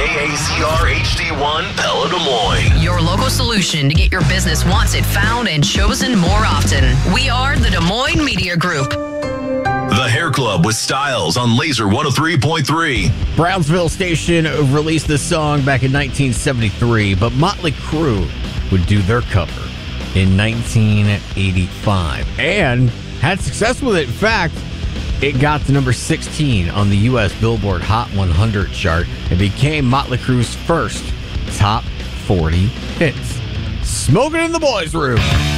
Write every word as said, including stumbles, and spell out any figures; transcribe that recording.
K A Z R H D one, Pella, Des Moines. Your local solution to get your business wanted, found, and chosen more often. We are the Des Moines Media Group. The Hair Club with Styles on Laser one oh three point three. Brownsville station released this song back in nineteen seventy-three, but Motley Crue would do their cover in nineteen eighty-five and had success with it. In fact, it got to number sixteen on the U S Billboard Hot one hundred chart and became Motley Crue's first top forty hits. Smoking in the boys' room.